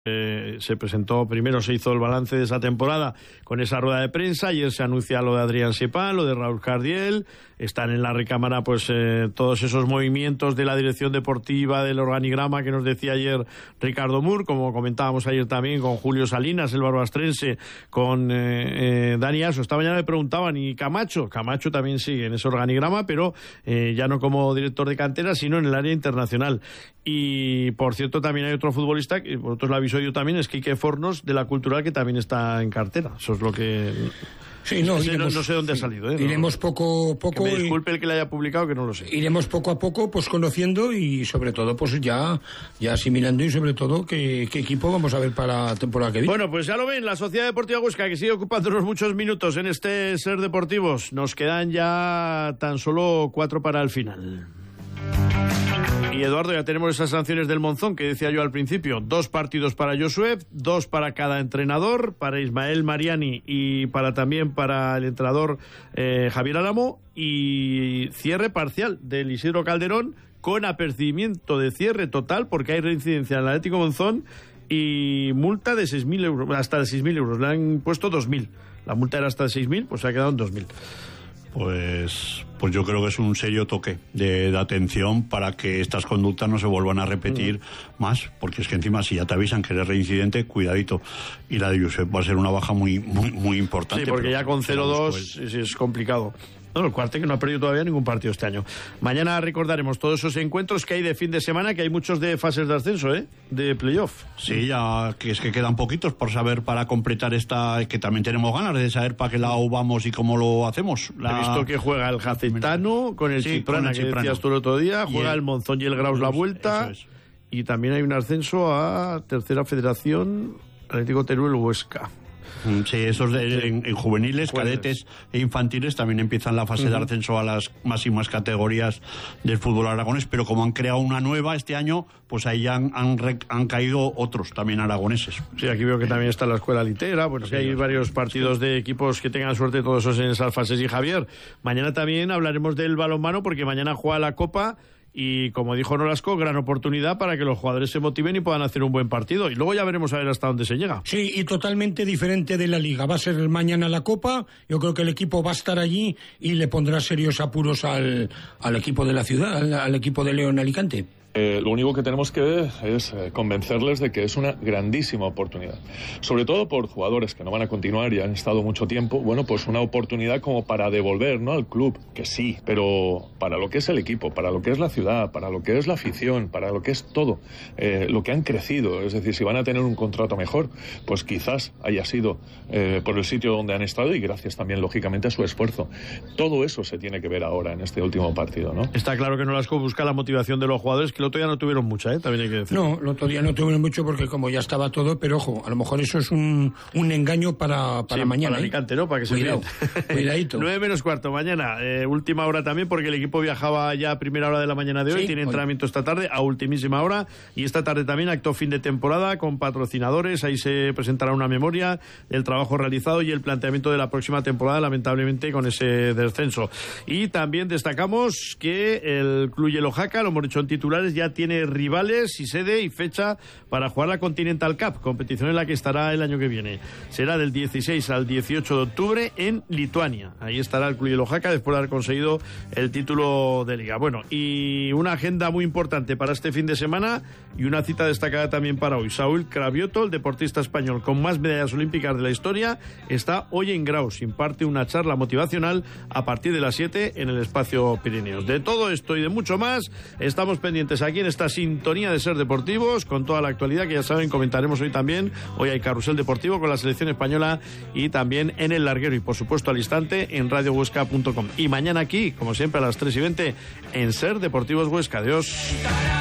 Se presentó, primero se hizo el balance de esa temporada con esa rueda de prensa. Ayer se anuncia lo de Adrián Sepán, lo de Raúl Cardiel. Están en la recámara pues todos esos movimientos de la dirección deportiva, del organigrama que nos decía ayer Ricardo Mur, como comentábamos ayer también con Julio Salinas, el barbastrense, con Dani Aso. Esta mañana le preguntaban, ¿y Camacho? Camacho también sigue en ese organigrama, pero ya no como director de cantera, sino en el área internacional. Y por cierto, también hay otro futbolista que vosotros lo habéis oído también, es Quique Fornos, de la Cultural, que también está en cartera. Eso es lo que... Sí, no, iremos, no sé dónde ha salido. Iremos poco a poco. Que me disculpe el que le haya publicado, que no lo sé. Iremos poco a poco, pues conociendo y sobre todo, pues ya asimilando y sobre todo qué equipo vamos a ver para la temporada que viene. Bueno, pues ya lo ven, la Sociedad Deportiva Huesca, que sigue ocupándonos muchos minutos en este Ser Deportivos. Nos quedan ya tan solo 4 para el final. Y Eduardo, ya tenemos esas sanciones del Monzón que decía yo al principio. 2 partidos para Josué, 2 para cada entrenador, para Ismael Mariani y también para el entrenador Javier Álamo, y cierre parcial del Isidro Calderón con apercibimiento de cierre total porque hay reincidencia en el Atlético Monzón y multa de 6.000 euros, hasta de 6.000 euros. Le han puesto 2.000. La multa era hasta de 6.000, pues se ha quedado en 2.000. Pues yo creo que es un serio toque de atención para que estas conductas no se vuelvan a repetir más, porque es que encima si ya te avisan que eres reincidente, cuidadito. Y la de Josep va a ser una baja muy importante. Sí, porque ya con 0-2 es complicado. No, el Cuarte, que no ha perdido todavía ningún partido este año. Mañana recordaremos todos esos encuentros que hay de fin de semana, que hay muchos de fases de ascenso, de playoff. Sí, ya que es que quedan poquitos por saber, para completar esta, que también tenemos ganas de saber para qué lado vamos y cómo lo hacemos. He visto que juega el Jacetano con el Chiprana, que decías tú el otro día, juega el Monzón y el Graus la vuelta, y también hay un ascenso a Tercera Federación, Atlético Teruel Huesca. Sí, esos en juveniles, cadetes e infantiles también empiezan la fase de ascenso a las máximas categorías del fútbol aragonés, pero como han creado una nueva este año, pues ahí han caído otros también aragoneses. Sí, aquí veo que también está la Escuela Litera, bueno, sí, que hay varios partidos de equipos que tengan suerte todos esos en esas fases. Y Javier, mañana también hablaremos del balonmano, porque mañana juega la Copa. Y como dijo Nolasco, gran oportunidad para que los jugadores se motiven y puedan hacer un buen partido. Y luego ya veremos a ver hasta dónde se llega. Sí, y totalmente diferente de la Liga. Va a ser mañana la Copa. Yo creo que el equipo va a estar allí y le pondrá serios apuros al equipo de la ciudad, al equipo de León Alicante. Lo único que tenemos que es convencerles de que es una grandísima oportunidad, sobre todo por jugadores que no van a continuar y han estado mucho tiempo. Bueno, pues una oportunidad como para devolver, ¿no?, al club, que sí, pero para lo que es el equipo, para lo que es la ciudad, para lo que es la afición, para lo que es todo, lo que han crecido. Es decir, si van a tener un contrato mejor, pues quizás haya sido por el sitio donde han estado y gracias también, lógicamente, a su esfuerzo. Todo eso se tiene que ver ahora en este último partido, ¿no? Está claro que Nolasco busca la motivación de los jugadores, que el otro día no tuvieron mucha, también hay que decir. No, el otro día no tuvieron mucho porque como ya estaba todo, pero ojo, a lo mejor eso es un engaño para mañana. Para Alicante, ¿no? Para que Cuidadito. 9:45 mañana, última hora también, porque el equipo viajaba ya a primera hora de la mañana de hoy, tiene entrenamiento esta tarde a ultimísima hora, y esta tarde también acto fin de temporada con patrocinadores. Ahí se presentará una memoria del trabajo realizado y el planteamiento de la próxima temporada, lamentablemente con ese descenso. Y también destacamos que el Club Hielo Jaca, lo hemos dicho en titulares, ya tiene rivales y sede y fecha para jugar la Continental Cup, competición en la que estará el año que viene. Será del 16 al 18 de octubre en Lituania. Ahí estará el Club Hielo Jaca después de haber conseguido el título de liga. Bueno, y una agenda muy importante para este fin de semana y una cita destacada también para hoy. Saúl Cravioto, el deportista español con más medallas olímpicas de la historia, está hoy en Graus. Imparte una charla motivacional a partir de las 7 en el Espacio Pirineos. De todo esto y de mucho más estamos pendientes aquí en esta sintonía de Ser Deportivos, con toda la actualidad que ya saben comentaremos hoy también. Hoy hay carrusel deportivo con la selección española y también en el larguero, y por supuesto al instante en radiohuesca.com. Y mañana aquí, como siempre, a las 3:20 en Ser Deportivos Huesca. Adiós.